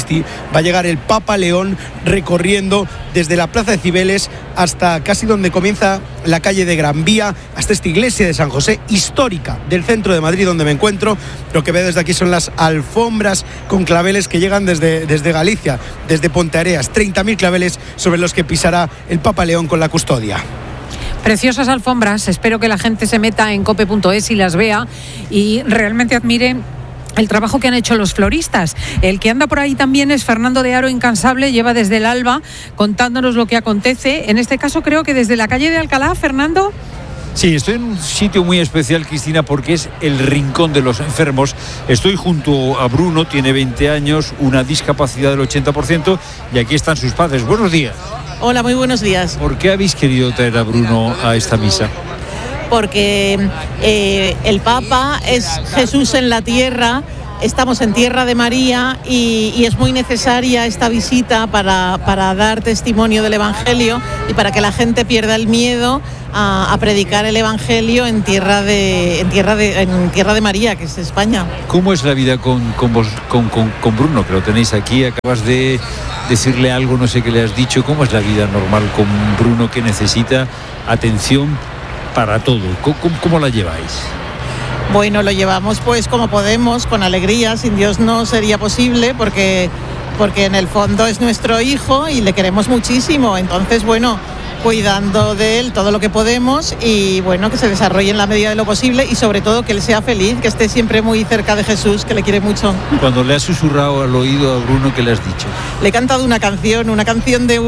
Christi va a llegar el Papa León recorriendo desde la Plaza de Cibeles hasta casi donde comienza la calle de Gran Vía, hasta esta iglesia de San José, histórica del centro de Madrid donde me encuentro. Lo que veo desde aquí son las alfombras con claveles que llegan desde Galicia, desde Ponteareas, 30.000 claveles sobre los que pisará el Papa León con la custodia. Preciosas alfombras, espero que la gente se meta en cope.es y las vea y realmente admire el trabajo que han hecho los floristas. El que anda por ahí también es Fernando de Aro, incansable, lleva desde el alba contándonos lo que acontece. En este caso creo que desde la calle de Alcalá, Fernando. Sí, estoy en un sitio muy especial, Cristina, porque es el rincón de los enfermos. Estoy junto a Bruno, tiene 20 años, una discapacidad del 80%, y aquí están sus padres. Buenos días. Hola, muy buenos días. ¿Por qué habéis querido traer a Bruno a esta misa? Porque el Papa es Jesús en la tierra, estamos en tierra de María y es muy necesaria esta visita para dar testimonio del Evangelio y para que la gente pierda el miedo a predicar el Evangelio en tierra de María, que es España. ¿Cómo es la vida con Bruno, que lo tenéis aquí? Acabas de decirle algo, no sé qué le has dicho. ¿Cómo es la vida normal con Bruno, que necesita atención para todo? ¿Cómo la lleváis? Bueno, lo llevamos pues como podemos, con alegría. Sin Dios no sería posible, porque en el fondo es nuestro hijo y le queremos muchísimo. Entonces, bueno, cuidando de él todo lo que podemos y bueno, que se desarrolle en la medida de lo posible y sobre todo que él sea feliz, que esté siempre muy cerca de Jesús, que le quiere mucho. Cuando le has susurrado al oído a Bruno, ¿qué le has dicho? Le he cantado una canción de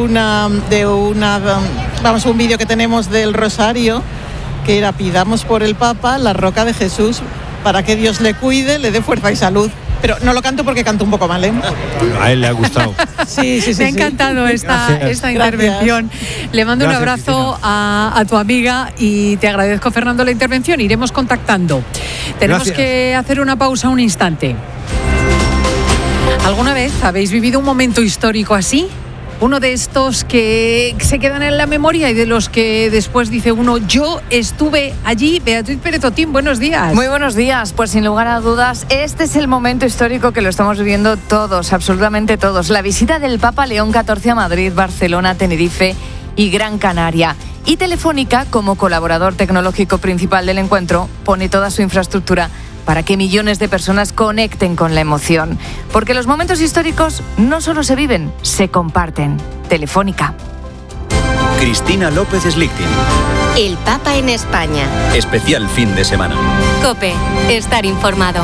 un vídeo que tenemos del Rosario, que era: pidamos por el Papa la roca de Jesús para que Dios le cuide, le dé fuerza y salud. Pero no lo canto porque canto un poco mal, ¿eh? A él le ha gustado. Sí. Me ha encantado esta intervención. Le mando un abrazo a tu amiga y te agradezco, Fernando, la intervención. Iremos contactando. Tenemos que hacer una pausa un instante. ¿Alguna vez habéis vivido un momento histórico así? Uno de estos que se quedan en la memoria y de los que después dice uno: yo estuve allí. Beatriz Pérez Otín, buenos días. Muy buenos días. Pues sin lugar a dudas, este es el momento histórico que lo estamos viviendo todos, absolutamente todos. La visita del Papa León XIV a Madrid, Barcelona, Tenerife y Gran Canaria. Y Telefónica, como colaborador tecnológico principal del encuentro, pone toda su infraestructura para que millones de personas conecten con la emoción. Porque los momentos históricos no solo se viven, se comparten. Telefónica. Cristina López Slichting. El Papa en España. Especial fin de semana. COPE. Estar informado.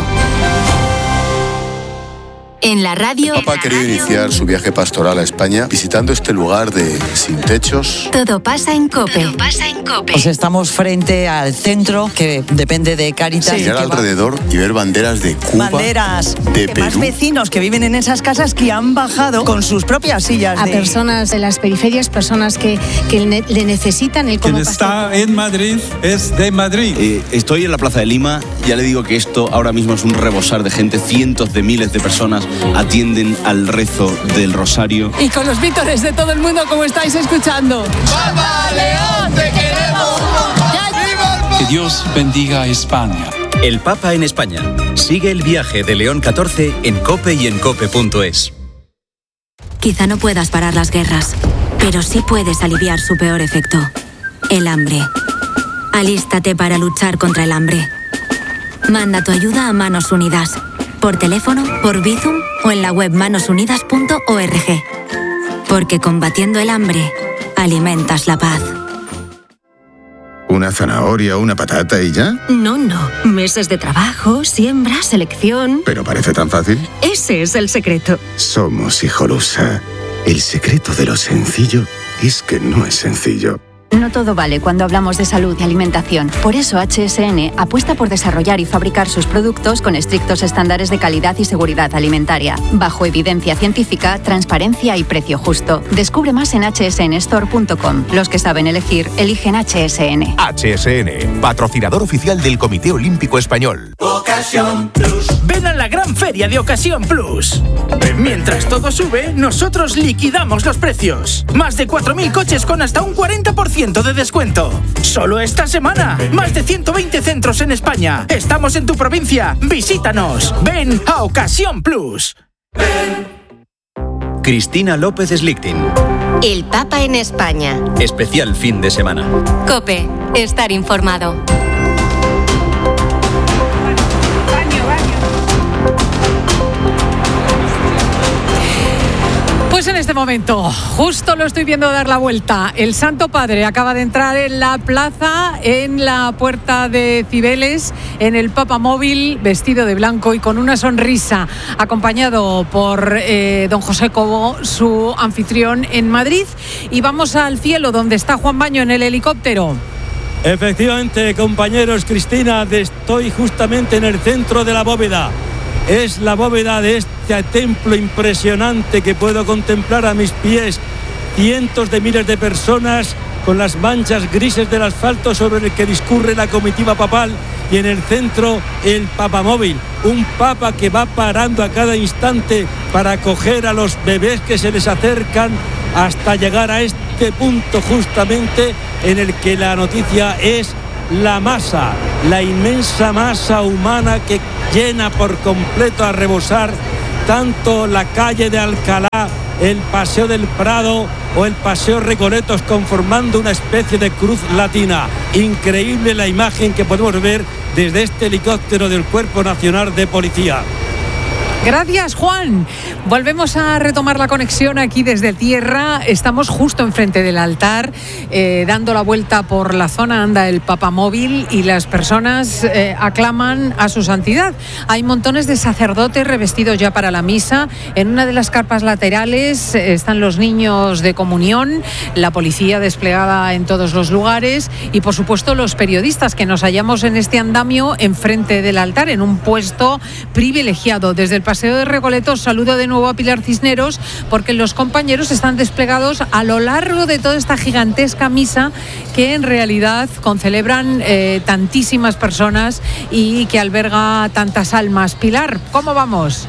En la radio. El Papa ha querido iniciar su viaje pastoral a España visitando este lugar de sin techos. Todo pasa en COPE. Pues estamos frente al centro que depende de Cáritas. Mirar alrededor y ver banderas de Cuba, banderas de Perú. Más vecinos que viven en esas casas que han bajado con sus propias sillas. A personas de las periferias, personas que le necesitan. Quien está en Madrid es de Madrid. Estoy en la Plaza de Lima. Ya le digo que esto ahora mismo es un rebosar de gente. Cientos de miles de personas atienden al rezo del rosario. Y con los vítores de todo el mundo, como estáis escuchando. ¡Papa León, te queremos! Que Dios bendiga a España. El Papa en España. Sigue el viaje de León XIV en COPE y en COPE.es. Quizá no puedas parar las guerras, pero sí puedes aliviar su peor efecto: el hambre. Alístate para luchar contra el hambre. Manda tu ayuda a Manos Unidas, por teléfono, por Bizum o en la web manosunidas.org. Porque combatiendo el hambre, alimentas la paz. ¿Una zanahoria, una patata y ya? No. Meses de trabajo, siembra, selección. ¿Pero parece tan fácil? Ese es el secreto. Somos Hijolusa. El secreto de lo sencillo es que no es sencillo. No todo vale cuando hablamos de salud y alimentación. Por eso HSN apuesta por desarrollar y fabricar sus productos con estrictos estándares de calidad y seguridad alimentaria, bajo evidencia científica, transparencia y precio justo. Descubre más en hsnstore.com. Los que saben elegir, eligen HSN. HSN, patrocinador oficial del Comité Olímpico Español. Ocasión Plus. Ven a la gran feria de Ocasión Plus. Mientras todo sube, nosotros liquidamos los precios. Más de 4.000 coches con hasta un 40% de descuento. Solo esta semana. Más de 120 centros en España. Estamos en tu provincia. Visítanos. Ven a Ocasión Plus. Ven. Cristina López Slichting. El Papa en España. Especial fin de semana. COPE. Estar informado. Pues en este momento, justo lo estoy viendo dar la vuelta. El Santo Padre acaba de entrar en la plaza, en la puerta de Cibeles, en el papamóvil, vestido de blanco y con una sonrisa, acompañado por don José Cobo, su anfitrión en Madrid. Y vamos al cielo, donde está Juan Baño en el helicóptero. Efectivamente, compañeros, Cristina, estoy justamente en el centro de la bóveda. Es la bóveda de este templo impresionante que puedo contemplar a mis pies. Cientos de miles de personas con las manchas grises del asfalto sobre el que discurre la comitiva papal, y en el centro el papamóvil, un papa que va parando a cada instante para acoger a los bebés que se les acercan hasta llegar a este punto justamente en el que la noticia es la masa, la inmensa masa humana que llena por completo a rebosar tanto la calle de Alcalá, el Paseo del Prado o el Paseo Recoletos, conformando una especie de cruz latina. Increíble la imagen que podemos ver desde este helicóptero del Cuerpo Nacional de Policía. Gracias, Juan. Volvemos a retomar la conexión aquí desde tierra. Estamos justo enfrente del altar, dando la vuelta por la zona, anda el papamóvil, y las personas aclaman a su santidad. Hay montones de sacerdotes revestidos ya para la misa. En una de las carpas laterales están los niños de comunión, la policía desplegada en todos los lugares y, por supuesto, los periodistas que nos hallamos en este andamio enfrente del altar, en un puesto privilegiado. Desde el Paseo de Recoletos saludo de nuevo a Pilar Cisneros, porque los compañeros están desplegados a lo largo de toda esta gigantesca misa que en realidad concelebran tantísimas personas y que alberga tantas almas. Pilar, ¿cómo vamos?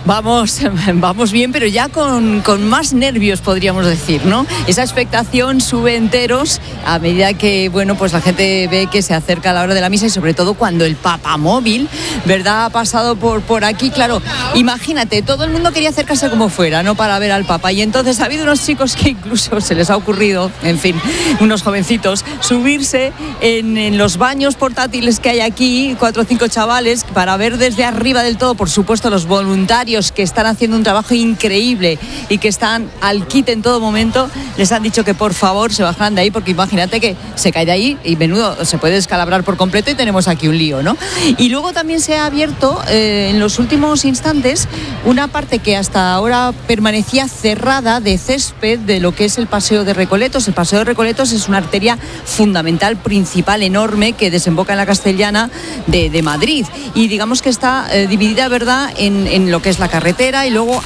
Vamos bien, pero ya con más nervios, podríamos decir, ¿no? Esa expectación sube enteros a medida que, bueno, pues la gente ve que se acerca la hora de la misa, y sobre todo cuando el papamóvil, ¿verdad?, ha pasado por aquí. Claro, imagínate, todo el mundo quería acercarse como fuera, ¿no?, para ver al Papa, y entonces ha habido unos chicos que incluso se les ha ocurrido, en fin, unos jovencitos, subirse en los baños portátiles que hay aquí, 4 o 5 chavales, para ver desde arriba del todo, por supuesto, los voluntarios que están haciendo un trabajo increíble y que están al quite en todo momento. Les han dicho que por favor se bajaran de ahí, porque imagínate que se cae de ahí y menudo, se puede descalabrar por completo y tenemos aquí un lío, ¿no? Y luego también se ha abierto en los últimos instantes una parte que hasta ahora permanecía cerrada de césped de lo que es el Paseo de Recoletos. El Paseo de Recoletos es una arteria fundamental, principal, enorme, que desemboca en la Castellana de Madrid, y digamos que está dividida, ¿verdad?, en lo que es la carretera, y luego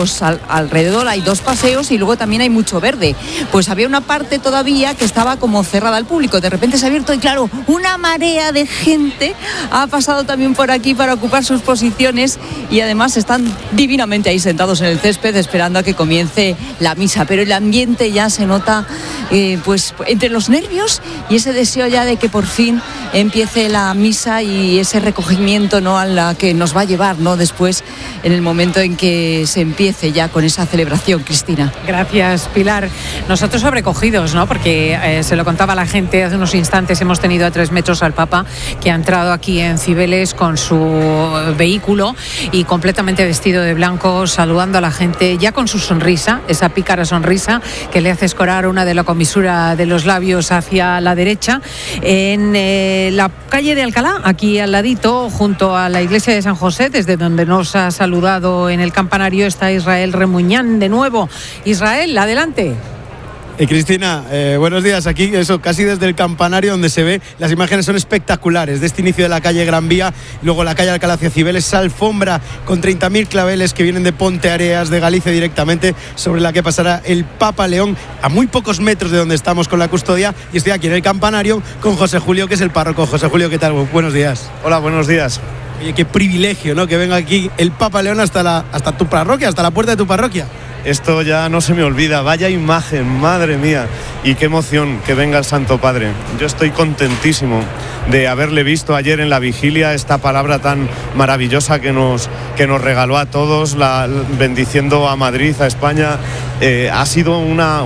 alrededor hay 2 paseos, y luego también hay mucho verde. Pues había una parte todavía que estaba como cerrada al público. De repente se ha abierto y, claro, una marea de gente ha pasado también por aquí para ocupar sus posiciones, y además están divinamente ahí sentados en el césped esperando a que comience la misa. Pero el ambiente ya se nota pues entre los nervios y ese deseo ya de que por fin empiece la misa, y ese recogimiento, ¿no?, a la que nos va a llevar, ¿no?, después, en el momento en que se empiece ya con esa celebración, Cristina. Gracias, Pilar. Nosotros sobrecogidos, ¿no?, porque se lo contaba la gente hace unos instantes, hemos tenido a 3 metros al Papa, que ha entrado aquí en Cibeles con su vehículo y completamente vestido de blanco, saludando a la gente, ya con su sonrisa, esa pícara sonrisa que le hace escorar una de la comisura de los labios hacia la derecha, en la calle de Alcalá, aquí al ladito, junto a la iglesia de San José, desde donde nos ha saludado en el campanario está Israel Remuñán de nuevo. Israel, adelante. Cristina, buenos días. Aquí, eso, casi desde el campanario, donde se ve, las imágenes son espectaculares, de este inicio de la calle Gran Vía, luego la calle Alcalá hacia Cibeles, esa alfombra con 30.000 claveles que vienen de Ponteareas, de Galicia directamente, sobre la que pasará el Papa León, a muy pocos metros de donde estamos con la custodia, y estoy aquí en el campanario con José Julio, que es el párroco. José Julio, ¿qué tal? Buenos días. Hola, buenos días. Oye, qué privilegio, ¿no?, que venga aquí el Papa León hasta tu parroquia, hasta la puerta de tu parroquia. Esto ya no se me olvida, vaya imagen, madre mía, y qué emoción que venga el Santo Padre. Yo estoy contentísimo de haberle visto ayer en la vigilia, esta palabra tan maravillosa que nos regaló a todos, bendiciendo a Madrid, a España, Ha sido una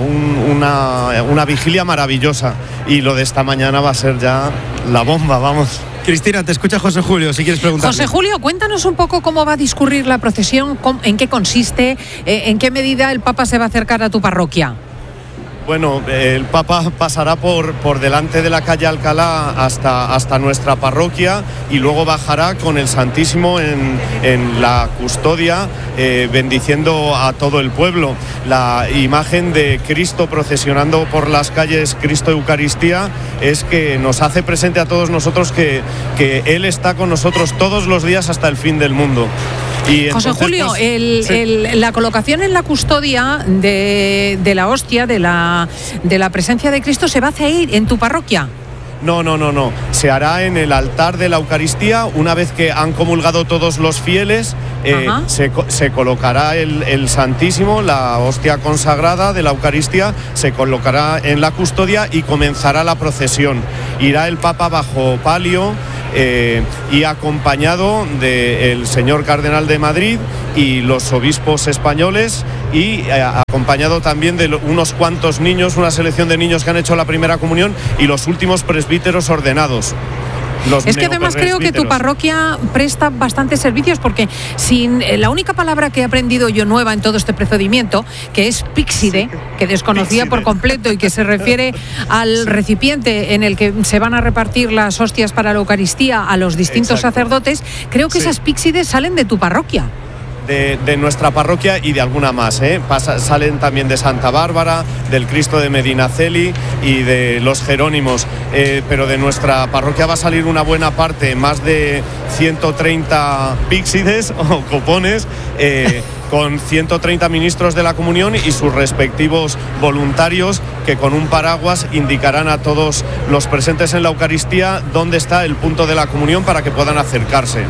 vigilia maravillosa y lo de esta mañana va a ser ya la bomba, vamos. Cristina, te escucha José Julio, si quieres preguntar. José Julio, cuéntanos un poco cómo va a discurrir la procesión, en qué consiste, en qué medida el Papa se va a acercar a tu parroquia. Bueno, el Papa pasará por delante de la calle Alcalá hasta nuestra parroquia y luego bajará con el Santísimo en la custodia, bendiciendo a todo el pueblo. La imagen de Cristo procesionando por las calles, Cristo Eucaristía, es que nos hace presente a todos nosotros que Él está con nosotros todos los días hasta el fin del mundo. Y José entonces, Julio, pues, la colocación en la custodia de la hostia, de la presencia de Cristo, ¿se va a hacer en tu parroquia? No. Se hará en el altar de la Eucaristía. Una vez que han comulgado todos los fieles, se colocará el Santísimo, la hostia consagrada de la Eucaristía, se colocará en la custodia y comenzará la procesión. Irá el Papa bajo palio y acompañado del señor Cardenal de Madrid y los obispos españoles y acompañado también de unos cuantos niños, una selección de niños que han hecho la primera comunión y los últimos presbíteros ordenados. Es que además creo que tu parroquia presta bastantes servicios, porque sin la única palabra que he aprendido yo nueva en todo este procedimiento, que es píxide, que desconocía por completo y que se refiere al recipiente en el que se van a repartir las hostias para la Eucaristía a los distintos sacerdotes, creo que esas píxides salen de tu parroquia. De nuestra parroquia y de alguna más, salen también de Santa Bárbara, del Cristo de Medinaceli y de los Jerónimos, pero de nuestra parroquia va a salir una buena parte, más de 130 píxides o copones, con 130 ministros de la comunión y sus respectivos voluntarios que con un paraguas indicarán a todos los presentes en la Eucaristía dónde está el punto de la comunión para que puedan acercarse.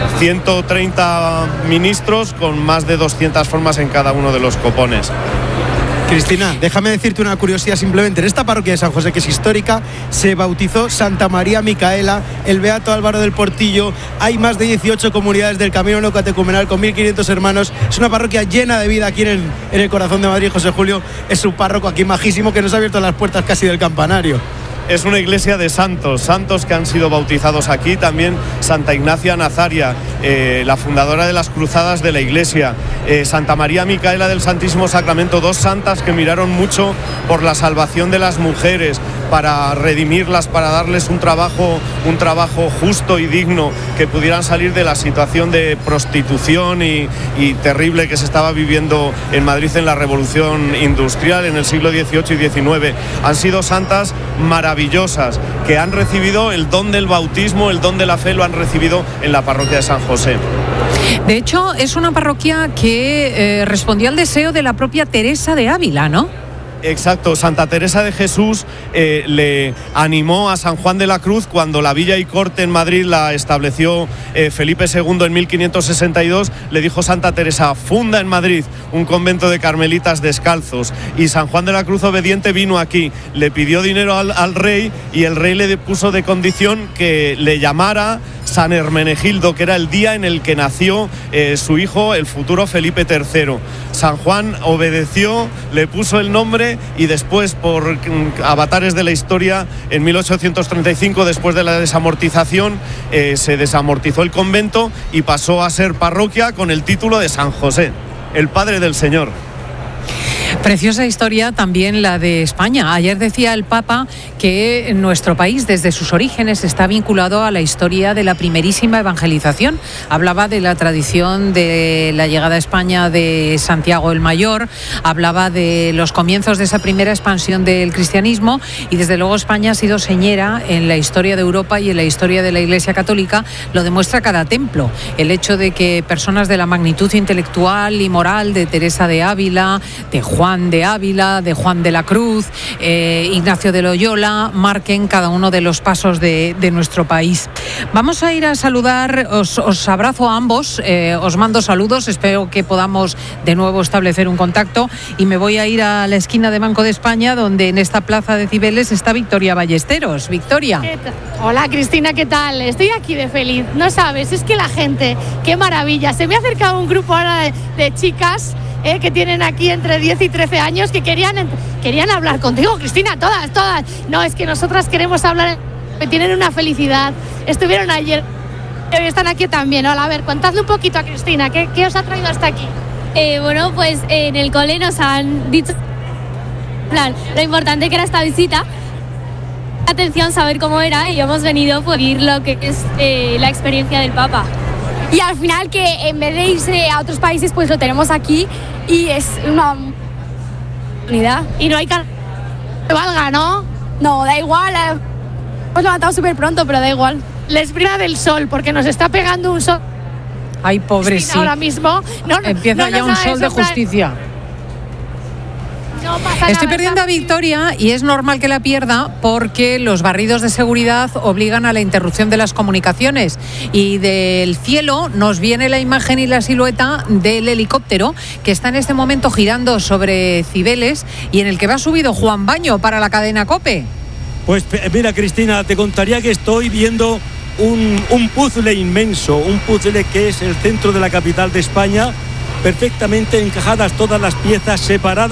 130 ministros con más de 200 formas en cada uno de los copones. Cristina, déjame decirte una curiosidad simplemente. En esta parroquia de San José, que es histórica, se bautizó Santa María Micaela, el Beato Álvaro del Portillo. Hay más de 18 comunidades del Camino Neocatecumenal con 1.500 hermanos. Es una parroquia llena de vida aquí en el corazón de Madrid. José Julio es su párroco aquí majísimo, que nos ha abierto las puertas casi del campanario. Es una iglesia de santos que han sido bautizados aquí. También Santa Ignacia Nazaria, la fundadora de las cruzadas de la iglesia. Santa María Micaela del Santísimo Sacramento, dos santas que miraron mucho por la salvación de las mujeres, para redimirlas, para darles un trabajo justo y digno, que pudieran salir de la situación de prostitución y terrible que se estaba viviendo en Madrid en la Revolución Industrial en el siglo XVIII y XIX. Han sido santas maravillosas que han recibido el don del bautismo, el don de la fe, lo han recibido en la parroquia de San José. De hecho, es una parroquia que respondió al deseo de la propia Teresa de Ávila, ¿no? Exacto, Santa Teresa de Jesús le animó a San Juan de la Cruz cuando la villa y corte en Madrid la estableció Felipe II en 1562. Le dijo Santa Teresa: funda en Madrid un convento de carmelitas descalzos. Y San Juan de la Cruz, obediente, vino aquí, le pidió dinero al rey y el rey le puso de condición que le llamara San Hermenegildo, que era el día en el que nació su hijo, el futuro Felipe III. San Juan obedeció, le puso el nombre y después, por avatares de la historia, en 1835, después de la desamortización, se desamortizó el convento y pasó a ser parroquia con el título de San José, el Padre del Señor. Preciosa historia también la de España. Ayer decía el Papa que nuestro país desde sus orígenes está vinculado a la historia de la primerísima evangelización. Hablaba de la tradición de la llegada a España de Santiago el Mayor, hablaba de los comienzos de esa primera expansión del cristianismo y desde luego España ha sido señera en la historia de Europa y en la historia de la Iglesia Católica. Lo demuestra cada templo. El hecho de que personas de la magnitud intelectual y moral de Teresa de Ávila, de Juan de Ávila, de Juan de la Cruz, Ignacio de Loyola, marquen cada uno de los pasos de nuestro país. Vamos a ir a saludar, os abrazo a ambos, os mando saludos, espero que podamos de nuevo establecer un contacto y me voy a ir a la esquina de Banco de España, donde en esta plaza de Cibeles está Victoria Ballesteros. Victoria. Hola Cristina, ¿qué tal? Estoy aquí de feliz, no sabes, es que la gente, qué maravilla, se me ha acercado un grupo ahora de chicas que tienen aquí entre 10 y 13 años que querían hablar contigo, Cristina, todas. No, es que nosotras queremos hablar, tienen una felicidad. Estuvieron ayer, hoy están aquí también. Hola, a ver, contadle un poquito a Cristina, ¿qué os ha traído hasta aquí? Bueno, pues en el cole nos han dicho lo importante que era esta visita. Atención, saber cómo era, y hemos venido a vivir lo que es la experiencia del Papa. Y al final que en vez de irse a otros países, pues lo tenemos aquí y es una unidad. Y no hay que valga, ¿no? No, da igual. Hemos levantado súper pronto, pero da igual. Les brilla del sol porque nos está pegando un sol. Ay, pobre, sí. Ahora mismo. Empieza ya un sol de justicia. No pasa Estoy nada, perdiendo a Victoria y es normal que la pierda porque los barridos de seguridad obligan a la interrupción de las comunicaciones, y del cielo nos viene la imagen y la silueta del helicóptero que está en este momento girando sobre Cibeles y en el que va subido Juan Baño para la cadena COPE. Pues mira, Cristina, te contaría que estoy viendo un puzzle inmenso, un puzzle que es el centro de la capital de España, perfectamente encajadas todas las piezas separadas.